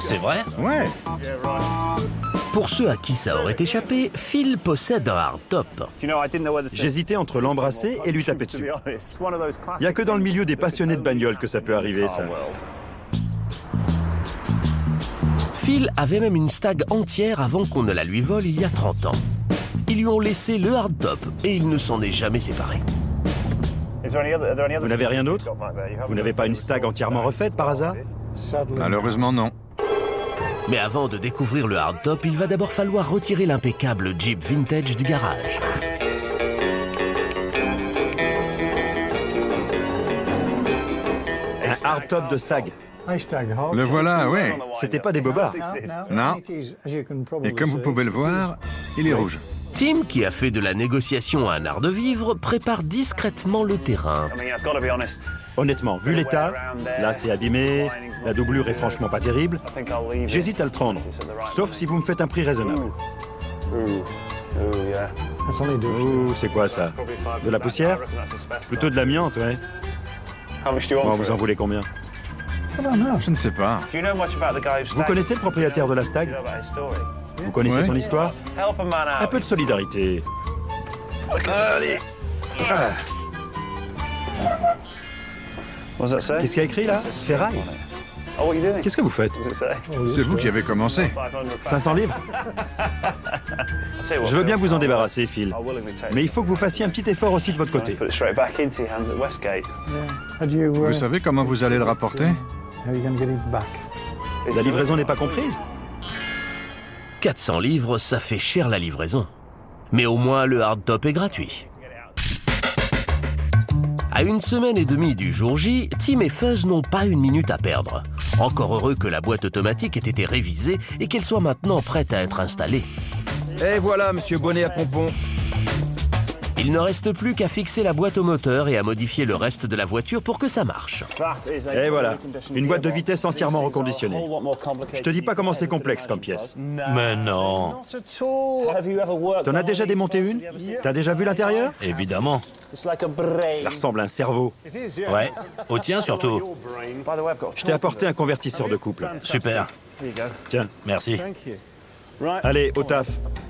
C'est vrai? Ouais. Pour ceux à qui ça aurait échappé, Phil possède un hardtop. J'hésitais entre l'embrasser et lui taper dessus. Il n'y a que dans le milieu des passionnés de bagnole que ça peut arriver, ça. Phil avait même une Stag entière avant qu'on ne la lui vole il y a 30 ans. Ils lui ont laissé le hardtop et il ne s'en est jamais séparé. Vous n'avez rien d'autre? Vous n'avez pas une Stag entièrement refaite par hasard? Malheureusement, non. Mais avant de découvrir le hardtop, il va d'abord falloir retirer l'impeccable Jeep vintage du garage. Un hardtop de Stag. Le voilà, ouais. C'était pas des bobards. Non. Et comme vous pouvez le voir, il est rouge. Tim, qui a fait de la négociation un art de vivre, prépare discrètement le terrain. Honnêtement, vu l'état, là c'est abîmé, la doublure est franchement pas terrible. J'hésite à le prendre, sauf si vous me faites un prix raisonnable. Ouh, c'est quoi ça? De la poussière? Plutôt de l'amiante, ouais. Bon, vous en voulez combien? Je ne sais pas. Vous connaissez le propriétaire de la Stag? Vous connaissez Ouais. son histoire? Un peu de solidarité. Allez. Qu'est-ce qu'il y a écrit là? Ferraille? Qu'est-ce que vous faites? C'est vous qui avez commencé. 500 livres? Je veux bien vous en débarrasser, Phil. Mais il faut que vous fassiez un petit effort aussi de votre côté. Vous savez comment vous allez le rapporter? La livraison n'est pas comprise? 400 livres, ça fait cher la livraison. Mais au moins, le hardtop est gratuit. À 1 semaine et demie du jour J, Tim et Fuzz n'ont pas une minute à perdre. Encore heureux que la boîte automatique ait été révisée et qu'elle soit maintenant prête à être installée. Et voilà, monsieur Bonnet à pompon. Il ne reste plus qu'à fixer la boîte au moteur et à modifier le reste de la voiture pour que ça marche. Et voilà, une boîte de vitesse entièrement reconditionnée. Je te dis pas comment c'est complexe comme pièce. Mais non. T'en as déjà démonté une? T'as déjà vu l'intérieur? Évidemment. Ça ressemble à un cerveau. Ouais. Au tien surtout. Je t'ai apporté un convertisseur de couple. Super. Tiens, Merci. allez, au taf.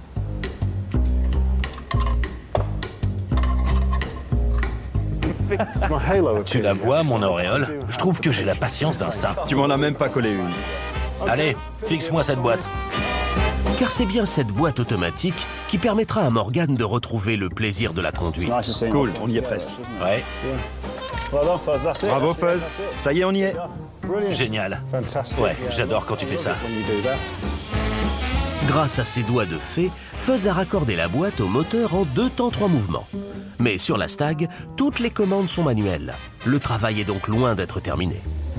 Tu la vois, mon auréole? Je trouve que j'ai la patience d'un saint. Tu m'en as même pas collé une. Allez, fixe-moi cette boîte. Car c'est bien cette boîte automatique qui permettra à Morgan de retrouver le plaisir de la conduite. Cool, on y est presque. Ouais, Bravo Fuzz, ça y est, on y est. génial. Ouais, j'adore quand tu fais ça. Grâce à ses doigts de fée, Fuzz a raccordé la boîte au moteur en 2 temps 3 mouvements. Mais sur la Stag, toutes les commandes sont manuelles. Le travail est donc loin d'être terminé.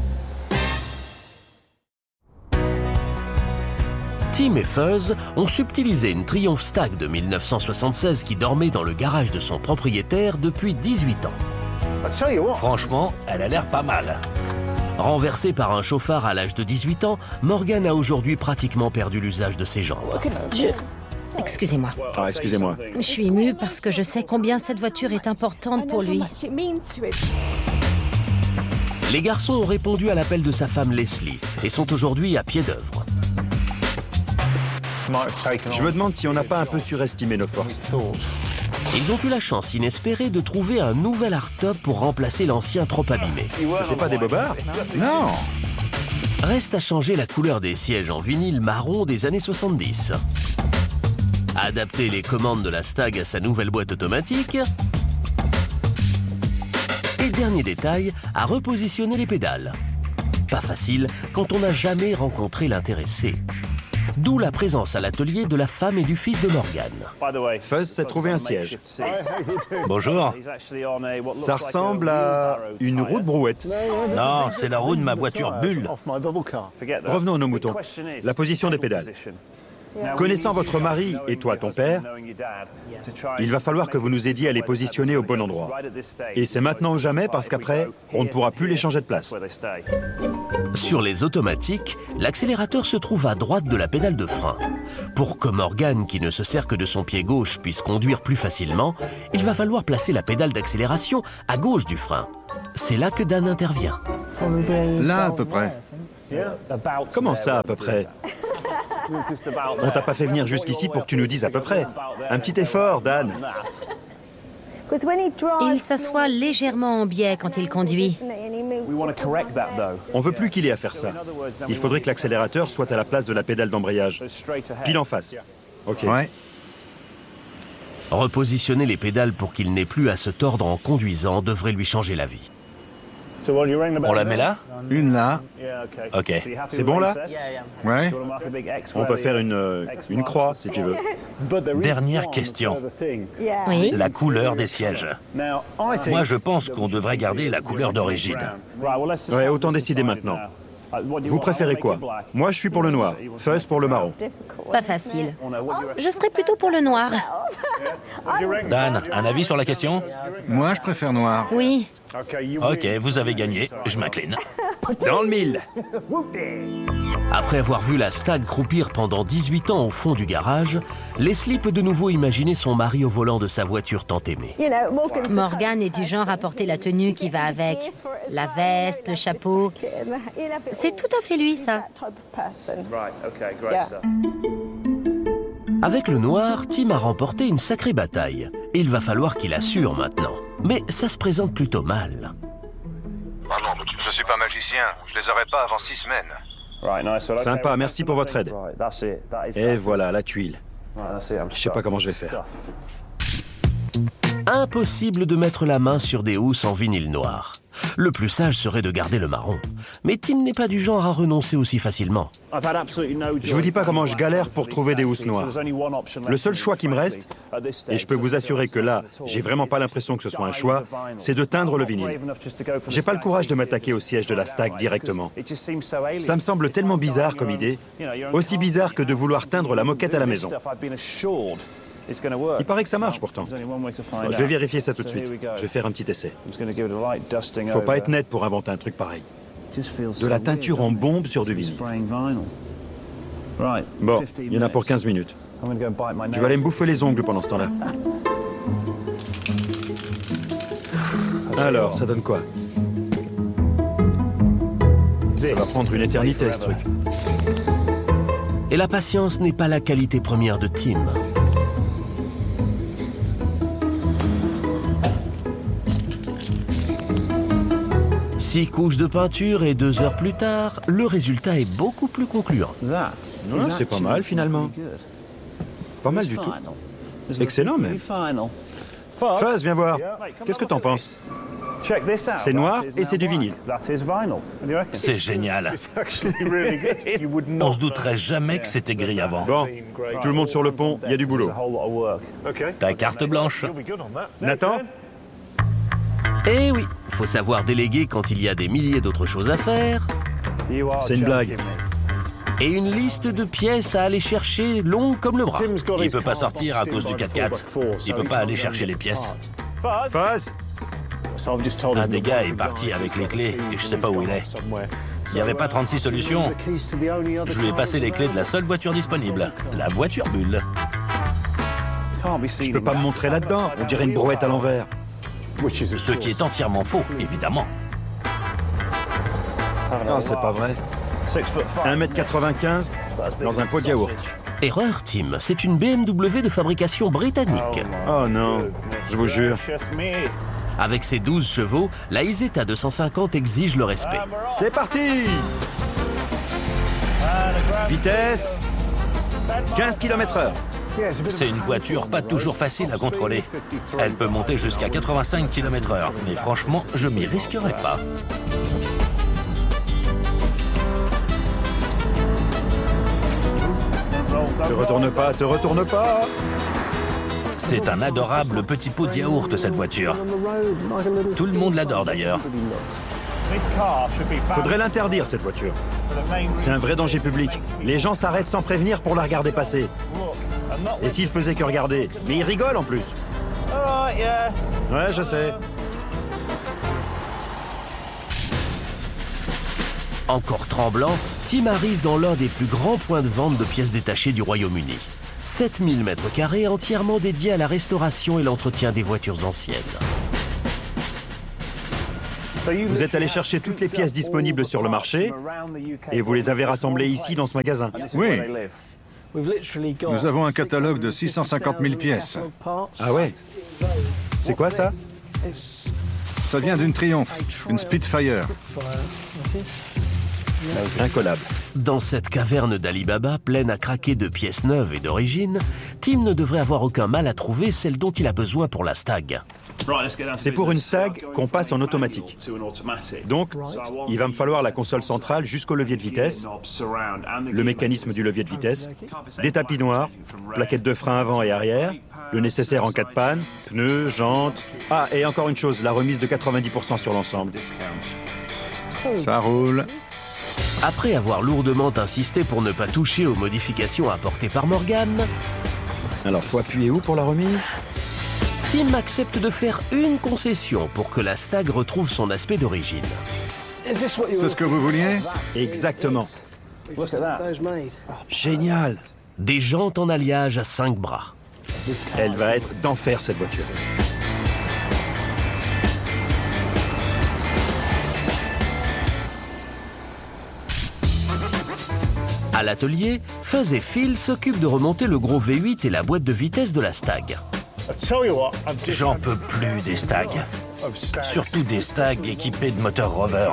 Tim et Fuzz ont subtilisé une Triumph Stag de 1976 qui dormait dans le garage de son propriétaire depuis 18 ans. Franchement, elle a l'air pas mal. Renversé par un chauffard à l'âge de 18 ans, Morgan a aujourd'hui pratiquement perdu l'usage de ses jambes. Excusez-moi. Ah, excusez-moi. Je suis émue parce que je sais combien cette voiture est importante pour lui. Les garçons ont répondu à l'appel de sa femme Leslie et sont aujourd'hui à pied d'œuvre. Je me demande si on n'a pas un peu surestimé nos forces. Ils ont eu la chance inespérée de trouver un nouvel hardtop pour remplacer l'ancien trop abîmé. C'était pas des bobards? Non. Reste à changer la couleur des sièges en vinyle marron des années 70. Adapter les commandes de la Stag à sa nouvelle boîte automatique. Et dernier détail, à repositionner les pédales. Pas facile quand on n'a jamais rencontré l'intéressé. D'où la présence à l'atelier de la femme et du fils de Morgan. Fuzz s'est trouvé un siège. Bonjour. Ça ressemble à une roue de brouette. Non, c'est la roue de ma voiture Bull. Revenons à nos moutons. La position des pédales. Connaissant votre mari et toi, ton père, il va falloir que vous nous aidiez à les positionner au bon endroit. Et c'est maintenant ou jamais parce qu'après, on ne pourra plus les changer de place. Sur les automatiques, l'accélérateur se trouve à droite de la pédale de frein. Pour que Morgan, qui ne se sert que de son pied gauche, puisse conduire plus facilement, il va falloir placer la pédale d'accélération à gauche du frein. C'est là que Dan intervient. Là, à peu près. Comment ça, à peu près? On t'a pas fait venir jusqu'ici pour que tu nous dises à peu près. Un petit effort, Dan. Il s'assoit légèrement en biais quand il conduit. On veut plus qu'il ait à faire ça. Il faudrait que l'accélérateur soit à la place de la pédale d'embrayage. Pile en face. OK. Ouais. Repositionner les pédales pour qu'il n'ait plus à se tordre en conduisant devrait lui changer la vie. On la met là? Une là. Ok. C'est bon, là? Ouais. On peut faire une croix, si tu veux. Dernière question. Oui. La couleur des sièges. Moi, je pense qu'on devrait garder la couleur d'origine. Ouais, autant décider maintenant. Vous préférez quoi? Moi, je suis pour le noir. Fuzz pour le marron. Pas facile. Je serais plutôt pour le noir. Dan, un avis sur la question? Moi, je préfère noir. Oui. Ok, vous avez gagné. Je m'incline. Dans le mille. Après avoir vu la Stag croupir pendant 18 ans au fond du garage, Leslie peut de nouveau imaginer son mari au volant de sa voiture tant aimée. Morgan est du genre à porter la tenue qui va avec. La veste, le chapeau. C'est tout à fait lui, ça. Avec le noir, Tim a remporté une sacrée bataille. Et il va falloir qu'il assure maintenant. Mais ça se présente plutôt mal. Oh non, je suis pas magicien. Je les aurai pas avant 6 semaines. Sympa, merci pour votre aide. Et voilà, la tuile. Je sais pas comment je vais faire. Impossible de mettre la main sur des housses en vinyle noir. Le plus sage serait de garder le marron. Mais Tim n'est pas du genre à renoncer aussi facilement. Je vous dis pas comment je galère pour trouver des housses noires. Le seul choix qui me reste, et je peux vous assurer que là, j'ai vraiment pas l'impression que ce soit un choix, c'est de teindre le vinyle. J'ai pas le courage de m'attaquer au siège de la Stag directement. Ça me semble tellement bizarre comme idée, aussi bizarre que de vouloir teindre la moquette à la maison. Il paraît que ça marche pourtant. Je vais vérifier ça tout de suite. Je vais faire un petit essai. Faut pas être net pour inventer un truc pareil. De la teinture en bombe sur du vinyle. Bon, il y en a pour 15 minutes. Je vais aller me bouffer les ongles pendant ce temps-là. Alors, ça donne quoi? Ça va prendre une éternité, ce truc. Et la patience n'est pas la qualité première de Tim. Six couches de peinture et 2 heures plus tard, le résultat est beaucoup plus concluant. C'est pas mal, finalement. Pas mal du tout. Excellent, même. Fuzz, viens voir. Qu'est-ce que t'en penses? C'est noir et c'est du vinyle. C'est génial. On se douterait jamais que c'était gris avant. Bon, tout le monde sur le pont, il y a du boulot. Ta carte blanche. Nathan? Eh oui, faut savoir déléguer quand il y a des milliers d'autres choses à faire. C'est une blague. Et une liste de pièces à aller chercher longue comme le bras. Il peut pas sortir à cause du 4x4. Il peut pas aller chercher les pièces. Fuzz? Un des gars est parti avec les clés et je sais pas où il est. Il n'y avait pas 36 solutions. Je lui ai passé les clés de la seule voiture disponible, la voiture bulle. Je peux pas me montrer là-dedans, on dirait une brouette à l'envers. Ce qui est entièrement faux, évidemment. Ah, c'est pas vrai. 1m95 dans un pot de yaourt. Erreur, Tim, c'est une BMW de fabrication britannique. Oh non, je vous jure. Avec ses 12 chevaux, la Isetta 250 exige le respect. C'est parti! Vitesse 15 km/h. C'est une voiture pas toujours facile à contrôler. Elle peut monter jusqu'à 85 km/h, mais franchement, je m'y risquerais pas. Te retourne pas, te retourne pas! C'est un adorable petit pot de yaourt, cette voiture. Tout le monde l'adore d'ailleurs. Faudrait l'interdire, cette voiture. C'est un vrai danger public. Les gens s'arrêtent sans prévenir pour la regarder passer. Et s'ils faisaient que regarder? Mais ils rigolent en plus. Ouais, je sais. Encore tremblant, Tim arrive dans l'un des plus grands points de vente de pièces détachées du Royaume-Uni. 7000 m² entièrement dédiés à la restauration et l'entretien des voitures anciennes. Vous êtes allé chercher toutes les pièces disponibles sur le marché et vous les avez rassemblées ici dans ce magasin. Oui. Nous avons un catalogue de 650 000 pièces. Ah ouais? C'est quoi ça? Ça vient d'une Triumph, une Spitfire. Incollable. Dans cette caverne d'Ali Baba, pleine à craquer de pièces neuves et d'origine, Tim ne devrait avoir aucun mal à trouver celle dont il a besoin pour la Stag. C'est pour une Stag qu'on passe en automatique. Donc, il va me falloir la console centrale jusqu'au levier de vitesse, le mécanisme du levier de vitesse, des tapis noirs, plaquettes de frein avant et arrière, le nécessaire en cas de panne, pneus, jantes... Ah, et encore une chose, la remise de 90% sur l'ensemble. Ça roule. Après avoir lourdement insisté pour ne pas toucher aux modifications apportées par Morgan, Alors, faut appuyer où pour la remise? Tim accepte de faire une concession pour que la Stag retrouve son aspect d'origine. C'est ce que vous vouliez? Exactement. Génial. Des jantes en alliage à 5 bras. Elle va être d'enfer, cette voiture. À l'atelier, Fuzz et Phil s'occupent de remonter le gros V8 et la boîte de vitesse de la Stag. J'en peux plus des Stags. Surtout des Stags équipés de moteurs Rover.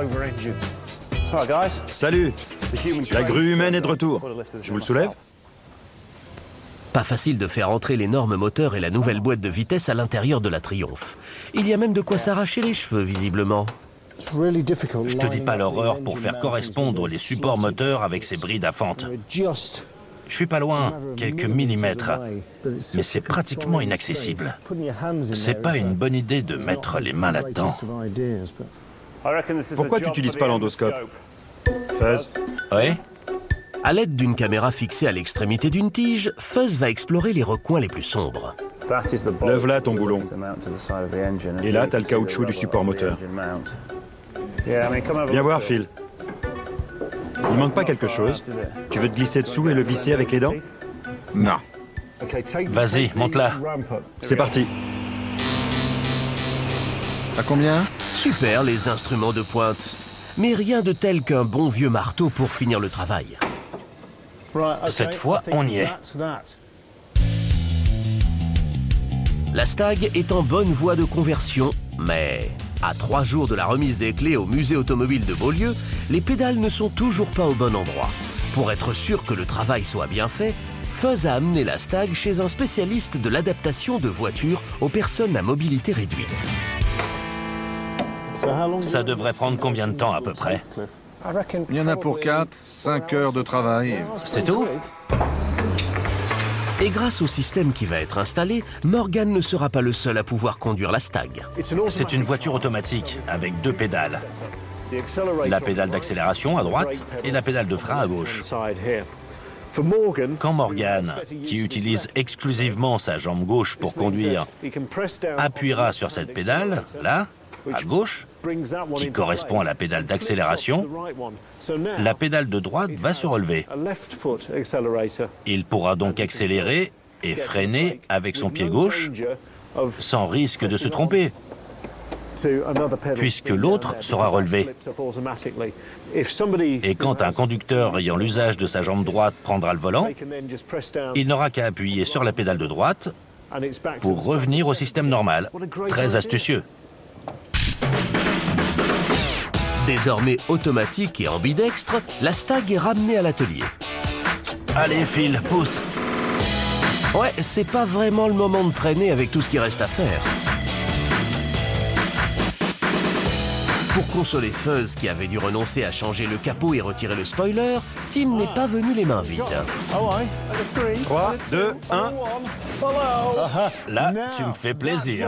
Salut. La grue humaine est de retour. Je vous le soulève? Pas facile de faire entrer l'énorme moteur et la nouvelle boîte de vitesse à l'intérieur de la Triumph. Il y a même de quoi s'arracher les cheveux, visiblement. Je te dis pas l'horreur pour faire correspondre les supports moteurs avec ces brides à fente. Je suis pas loin, quelques millimètres, mais c'est pratiquement inaccessible. C'est pas une bonne idée de mettre les mains là-dedans. Pourquoi tu n'utilises pas l'endoscope? Fuzz? Oui? À l'aide d'une caméra fixée à l'extrémité d'une tige, Fuzz va explorer les recoins les plus sombres. Lève là ton boulon. Et là, t'as le caoutchouc du support moteur. Viens voir, Phil. Il manque pas quelque chose? Tu veux te glisser dessous et le visser avec les dents? Non. Vas-y, monte-la. C'est parti. À combien? Super, les instruments de pointe. Mais rien de tel qu'un bon vieux marteau pour finir le travail. Cette fois, on y est. La Stag est en bonne voie de conversion, mais à 3 jours de la remise des clés au musée automobile de Beaulieu, les pédales ne sont toujours pas au bon endroit. Pour être sûr que le travail soit bien fait, Fuzz a amené la Stag chez un spécialiste de l'adaptation de voitures aux personnes à mobilité réduite. Ça devrait prendre combien de temps à peu près? Il y en a pour 4-5 heures de travail. C'est tout? Et grâce au système qui va être installé, Morgan ne sera pas le seul à pouvoir conduire la Stag. C'est une voiture automatique avec 2 pédales. La pédale d'accélération à droite et la pédale de frein à gauche. Quand Morgan, qui utilise exclusivement sa jambe gauche pour conduire, appuiera sur cette pédale, là, à gauche, qui correspond à la pédale d'accélération, la pédale de droite va se relever. Il pourra donc accélérer et freiner avec son pied gauche sans risque de se tromper, puisque l'autre sera relevé. Et quand un conducteur ayant l'usage de sa jambe droite prendra le volant, il n'aura qu'à appuyer sur la pédale de droite pour revenir au système normal. Très astucieux. Désormais automatique et ambidextre, la Stag est ramenée à l'atelier. Allez, Phil, pousse. Ouais, c'est pas vraiment le moment de traîner avec tout ce qui reste à faire. Pour consoler Fuzz, qui avait dû renoncer à changer le capot et retirer le spoiler, Tim n'est pas venu les mains vides. 3, 2, 1... Là, tu me fais plaisir.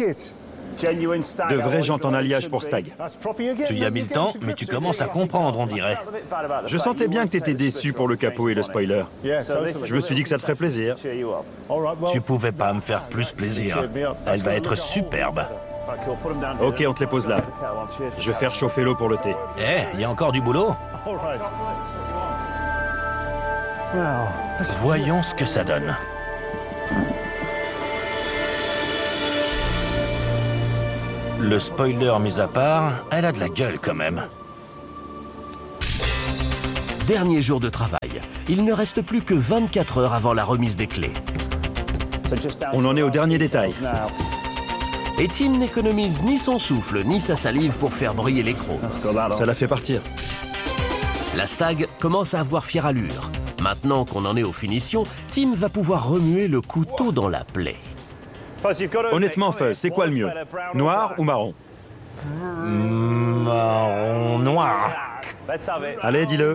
De vraies jantes en alliage pour Stag. Tu y as mis le temps, mais tu commences à comprendre, on dirait. Je sentais bien que t'étais déçu pour le capot et le spoiler. Je me suis dit que ça te ferait plaisir. Tu pouvais pas me faire plus plaisir. Elle va être superbe. Ok, on te les pose là. Je vais faire chauffer l'eau pour le thé. Eh, il y a encore du boulot? Voyons ce que ça donne. Le spoiler mis à part, elle a de la gueule quand même. Dernier jour de travail. Il ne reste plus que 24 heures avant la remise des clés. On en est au dernier détail. Et Tim n'économise ni son souffle, ni sa salive pour faire briller l'écrou. Ça la fait partir. La Stag commence à avoir fière allure. Maintenant qu'on en est aux finitions, Tim va pouvoir remuer le couteau dans la plaie. Honnêtement, Fuzz, c'est quoi le mieux? Noir ou marron? Marron noir. Allez, dis-le.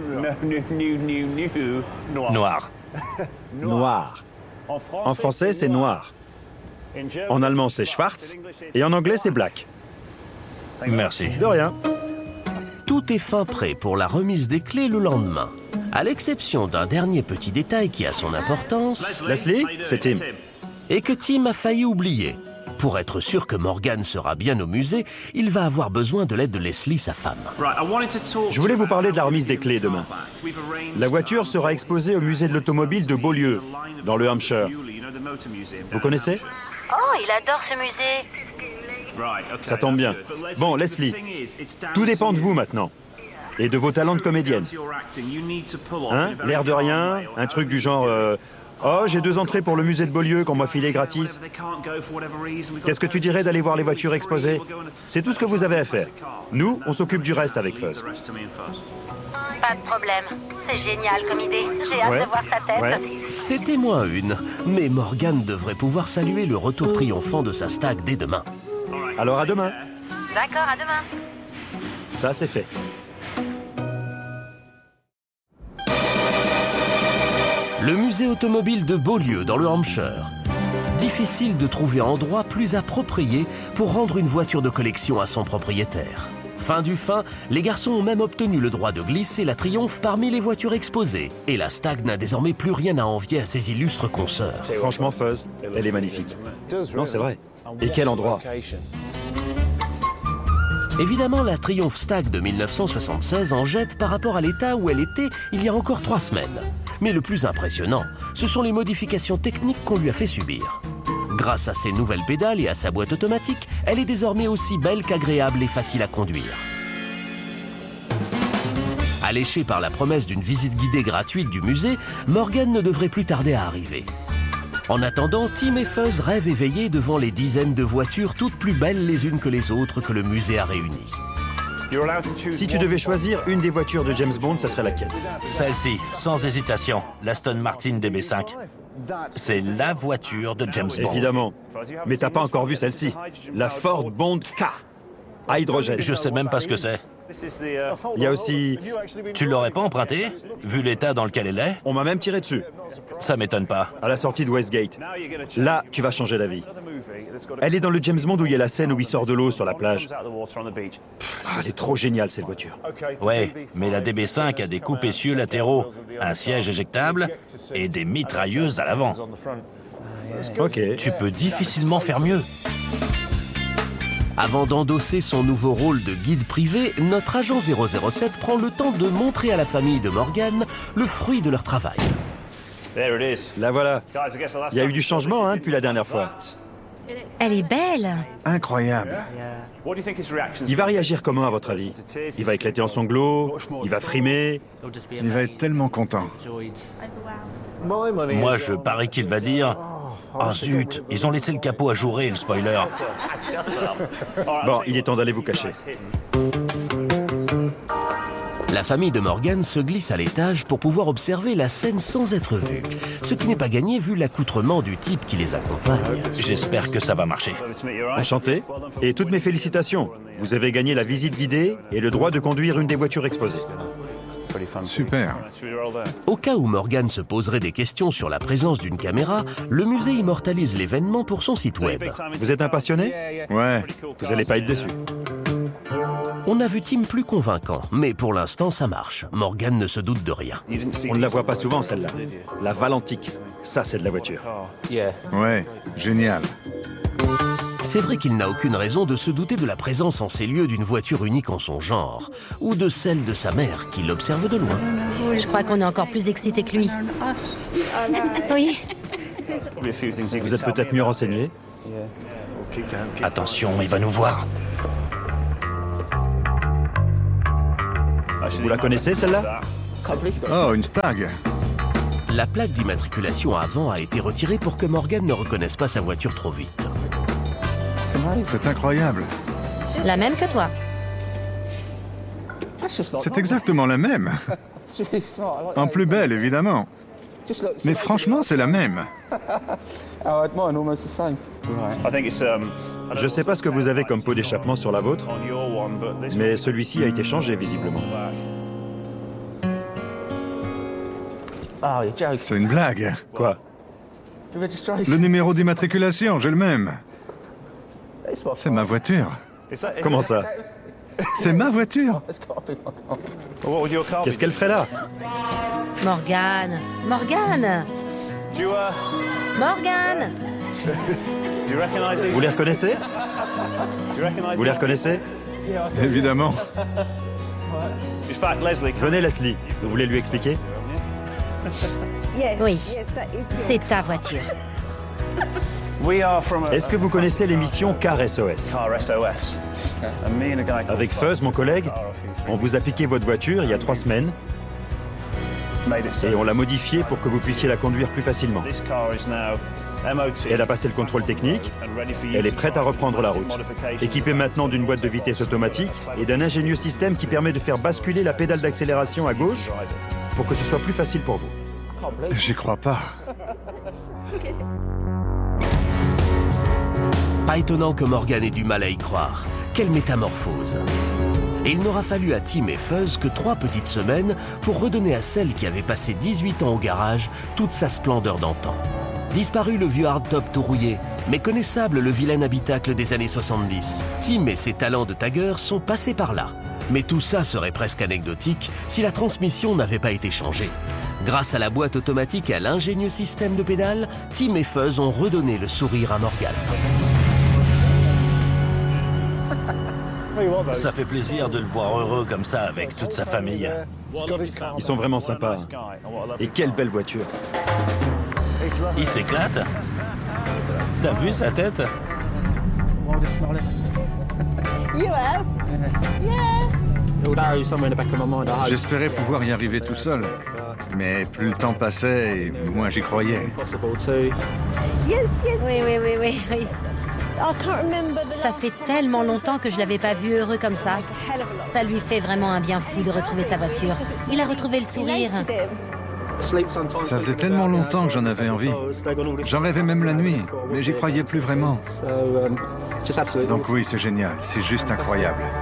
Noir. Noir. En français, c'est noir. En allemand, c'est schwarz. Et en anglais, c'est black. Merci. De rien. Tout est fin prêt pour la remise des clés le lendemain. À l'exception d'un dernier petit détail qui a son importance... Leslie, c'est Tim. Et que Tim a failli oublier. Pour être sûr que Morgan sera bien au musée, il va avoir besoin de l'aide de Leslie, sa femme. Je voulais vous parler de la remise des clés demain. La voiture sera exposée au musée de l'automobile de Beaulieu, dans le Hampshire. Vous connaissez? Oh, il adore ce musée. Ça tombe bien. Bon, Leslie, tout dépend de vous maintenant. Et de vos talents de comédienne. Hein? L'air de rien, un truc du genre... Oh, j'ai 2 entrées pour le musée de Beaulieu qu'on m'a filé gratis. Qu'est-ce que tu dirais d'aller voir les voitures exposées? C'est tout ce que vous avez à faire. Nous, on s'occupe du reste avec Fuzz. Pas de problème. C'est génial comme idée. J'ai hâte de voir sa tête. Ouais. C'était moins une, mais Morgan devrait pouvoir saluer le retour triomphant de sa Stag dès demain. Alors à demain. D'accord, à demain. Ça, c'est fait. Le musée automobile de Beaulieu dans le Hampshire. Difficile de trouver un endroit plus approprié pour rendre une voiture de collection à son propriétaire. Fin du fin, les garçons ont même obtenu le droit de glisser la Triumph parmi les voitures exposées. Et la Stag n'a désormais plus rien à envier à ses illustres consoeurs. Franchement, Fuzz, elle est magnifique. Non, c'est vrai. Et quel endroit? Évidemment, la Triumph Stag de 1976 en jette par rapport à l'état où elle était il y a encore 3 semaines. Mais le plus impressionnant, ce sont les modifications techniques qu'on lui a fait subir. Grâce à ses nouvelles pédales et à sa boîte automatique, elle est désormais aussi belle qu'agréable et facile à conduire. Alléché par la promesse d'une visite guidée gratuite du musée, Morgan ne devrait plus tarder à arriver. En attendant, Tim et Fuzz rêvent éveillés devant les dizaines de voitures toutes plus belles les unes que les autres que le musée a réunies. Si tu devais choisir une des voitures de James Bond, ça serait laquelle? Celle-ci, sans hésitation, l'Aston Martin DB5. C'est la voiture de James Bond. Évidemment. Mais t'as pas encore vu celle-ci. La Ford Bond K. À hydrogène. Je sais même pas ce que c'est. Il y a aussi... Tu l'aurais pas empruntée, vu l'état dans lequel elle est? On m'a même tiré dessus. Ça m'étonne pas. À la sortie de Westgate. Là, tu vas changer d'avis. Elle est dans le James Bond où il y a la scène où il sort de l'eau sur la plage. Elle est trop géniale, cette voiture. Ouais, mais la DB5 a des coupes essieux latéraux, un siège éjectable et des mitrailleuses à l'avant. Ok. Tu peux difficilement faire mieux. Avant d'endosser son nouveau rôle de guide privé, notre agent 007 prend le temps de montrer à la famille de Morgan le fruit de leur travail. La voilà. Il y a eu du changement depuis la dernière fois. Elle est belle. Incroyable. Il va réagir comment, à votre avis? Il va éclater en sanglots? Il va frimer? Il va être tellement content. Moi, je parie qu'il va dire... Oh zut, ils ont laissé le capot ajouré, le spoiler. Bon, il est temps d'aller vous cacher. La famille de Morgan se glisse à l'étage pour pouvoir observer la scène sans être vue. Ce qui n'est pas gagné vu l'accoutrement du type qui les accompagne. J'espère que ça va marcher. Enchanté. Et toutes mes félicitations. Vous avez gagné la visite guidée et le droit de conduire une des voitures exposées. Super. Au cas où Morgan se poserait des questions sur la présence d'une caméra, le musée immortalise l'événement pour son site web. Vous êtes un passionné? Ouais. Vous n'allez pas être déçu. On a vu Tim plus convaincant, mais pour l'instant ça marche. Morgan ne se doute de rien. On ne la voit pas souvent, celle-là. La Valentique. Ça, c'est de la voiture. Ouais, génial. C'est vrai qu'il n'a aucune raison de se douter de la présence en ces lieux d'une voiture unique en son genre, ou de celle de sa mère, qui l'observe de loin. Je crois qu'on est encore plus excités que lui. Oui. Vous êtes peut-être mieux renseigné? Attention, il va nous voir. Vous la connaissez, celle-là? Oh, une Stag. La plaque d'immatriculation avant a été retirée pour que Morgan ne reconnaisse pas sa voiture trop vite. C'est incroyable. La même que toi. C'est exactement la même. En plus belle, évidemment. Mais franchement, c'est la même. Je sais pas ce que vous avez comme pot d'échappement sur la vôtre, mais celui-ci a été changé visiblement. C'est une blague. Quoi? Le numéro d'immatriculation, j'ai le même. C'est ma voiture. Comment ça? C'est ma voiture. Qu'est-ce qu'elle ferait là? Morgan. Morgan. Morgan. Vous les reconnaissez? Vous les reconnaissez? Évidemment. Venez, Leslie. Vous voulez lui expliquer? Oui, c'est ta voiture. Est-ce que vous connaissez l'émission Car SOS? Avec Fuzz, mon collègue, on vous a piqué votre voiture il y a 3 semaines et on l'a modifiée pour que vous puissiez la conduire plus facilement. Elle a passé le contrôle technique, elle est prête à reprendre la route. Équipée maintenant d'une boîte de vitesse automatique et d'un ingénieux système qui permet de faire basculer la pédale d'accélération à gauche pour que ce soit plus facile pour vous. J'y crois pas. Pas étonnant que Morgan ait du mal à y croire. Quelle métamorphose! Et il n'aura fallu à Tim et Fuzz que 3 petites semaines pour redonner à celle qui avait passé 18 ans au garage toute sa splendeur d'antan. Disparu le vieux hardtop tout rouillé, méconnaissable le vilain habitacle des années 70. Tim et ses talents de tagueur sont passés par là. Mais tout ça serait presque anecdotique si la transmission n'avait pas été changée. Grâce à la boîte automatique et à l'ingénieux système de pédales, Tim et Fuzz ont redonné le sourire à Morgan. Ça fait plaisir de le voir heureux comme ça avec toute sa famille. Ils sont vraiment sympas. Et quelle belle voiture. Il s'éclate. T'as vu sa tête? J'espérais pouvoir y arriver tout seul. Mais plus le temps passait, moins j'y croyais. Oui. Ça fait tellement longtemps que je l'avais pas vu heureux comme ça. Ça lui fait vraiment un bien fou de retrouver sa voiture. Il a retrouvé le sourire. Ça faisait tellement longtemps que j'en avais envie. J'en rêvais même la nuit, mais j'y croyais plus vraiment. Donc oui, c'est génial, c'est juste incroyable.